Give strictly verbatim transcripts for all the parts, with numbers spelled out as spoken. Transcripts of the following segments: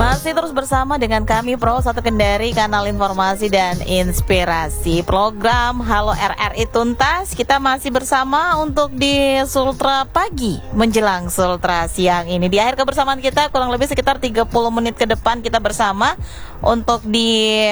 Masih terus bersama dengan kami Pro satu Kendari, kanal informasi dan inspirasi. Program Halo R R I tuntas. Kita masih bersama untuk di Sultra pagi menjelang Sultra siang ini. Di akhir kebersamaan kita kurang lebih sekitar tiga puluh menit ke depan kita bersama untuk di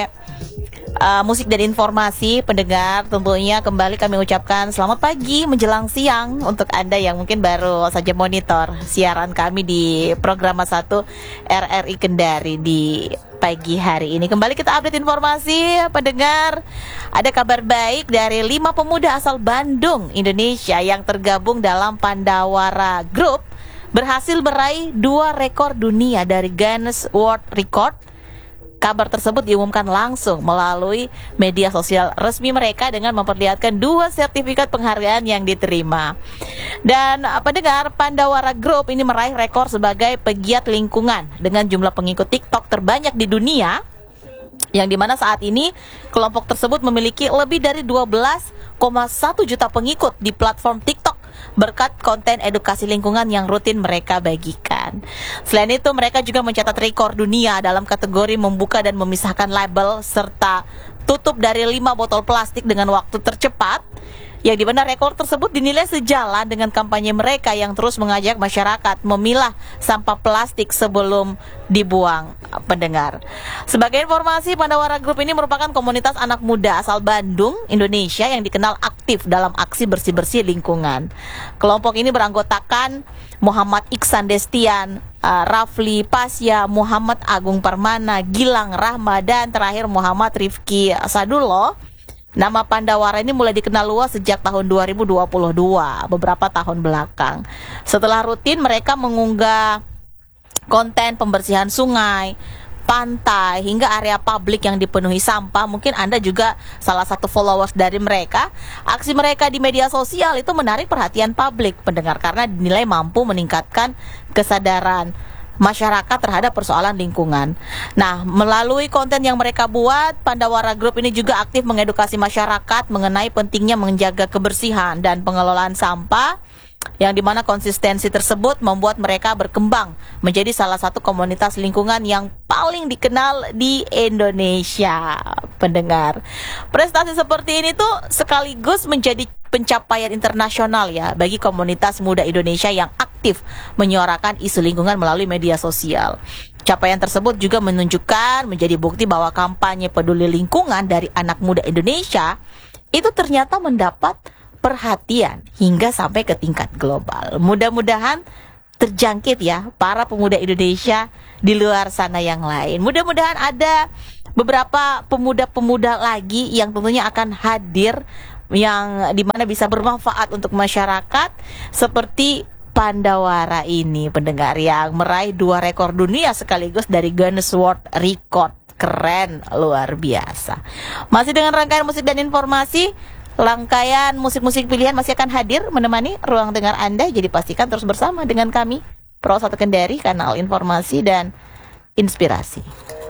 Uh, musik dan informasi. Pendengar, tentunya kembali kami ucapkan selamat pagi menjelang siang untuk Anda yang mungkin baru saja monitor siaran kami di program satu R R I Kendari di pagi hari ini. Kembali kita update informasi. Pendengar, ada kabar baik dari lima pemuda asal Bandung, Indonesia yang tergabung dalam Pandawara Group berhasil meraih dua rekor dunia dari Guinness World Record. Kabar tersebut diumumkan langsung melalui media sosial resmi mereka dengan memperlihatkan dua sertifikat penghargaan yang diterima. Dan pendengar, Pandawara Group ini meraih rekor sebagai pegiat lingkungan dengan jumlah pengikut TikTok terbanyak di dunia, yang dimana saat ini kelompok tersebut memiliki lebih dari dua belas koma satu juta pengikut di platform TikTok berkat konten edukasi lingkungan yang rutin mereka bagikan. Selain itu, mereka juga mencatat rekor dunia dalam kategori membuka dan memisahkan label serta tutup dari lima botol plastik dengan waktu tercepat, yang dimana rekor tersebut dinilai sejalan dengan kampanye mereka yang terus mengajak masyarakat memilah sampah plastik sebelum dibuang. Pendengar, sebagai informasi, Pandawara Group ini merupakan komunitas anak muda asal Bandung, Indonesia yang dikenal aktif dalam aksi bersih-bersih lingkungan. Kelompok ini beranggotakan Muhammad Iksan Destian, uh, Rafli Pasya, Muhammad Agung Permana, Gilang Rahma, dan terakhir Muhammad Rifki Sadullah. Nama Pandawara ini mulai dikenal luas sejak tahun dua ribu dua puluh dua, beberapa tahun belakang. Setelah rutin mereka mengunggah konten pembersihan sungai, pantai, hingga area publik yang dipenuhi sampah. Mungkin Anda juga salah satu followers dari mereka. Aksi mereka di media sosial itu menarik perhatian publik, pendengar, karena dinilai mampu meningkatkan kesadaran masyarakat terhadap persoalan lingkungan. Nah, melalui konten yang mereka buat, Pandawara Group ini juga aktif mengedukasi masyarakat mengenai pentingnya menjaga kebersihan dan pengelolaan sampah, yang dimana konsistensi tersebut membuat mereka berkembang menjadi salah satu komunitas lingkungan yang paling dikenal di Indonesia. Pendengar, prestasi seperti ini tuh sekaligus menjadi pencapaian internasional ya bagi komunitas muda Indonesia yang aktif menyuarakan isu lingkungan melalui media sosial. Capaian tersebut juga menunjukkan menjadi bukti bahwa kampanye peduli lingkungan dari anak muda Indonesia itu ternyata mendapat perhatian hingga sampai ke tingkat global. Mudah-mudahan terjangkit ya para pemuda Indonesia di luar sana yang lain. Mudah-mudahan ada beberapa pemuda-pemuda lagi yang tentunya akan hadir, yang dimana bisa bermanfaat untuk masyarakat seperti Pandawara ini, pendengar, yang meraih dua rekor dunia sekaligus dari Guinness World Record. Keren, luar biasa. Masih dengan rangkaian musik dan informasi, rangkaian musik-musik pilihan masih akan hadir menemani ruang dengar Anda. Jadi pastikan terus bersama dengan kami Pro satu Kendari, kanal informasi dan inspirasi.